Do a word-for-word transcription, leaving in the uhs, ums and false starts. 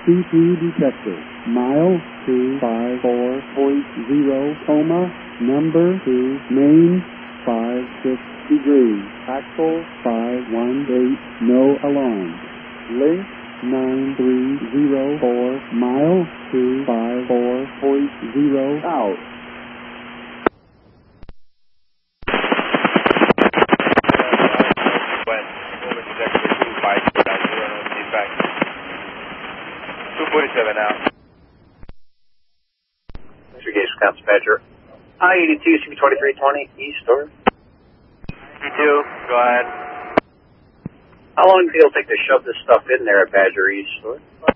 C P detector. Mile two five four point zero, coma, number two, main, five six degrees, axle five one eight, no alarm. Link nine three zero four, mile two five four point zero, out. two forty-seven out. Mister Gage, Wisconsin Badger. I eighty-two, C B twenty-three twenty, east, or? eighty-two, go ahead. How long do it'll take to shove this stuff in there at Badger East, or?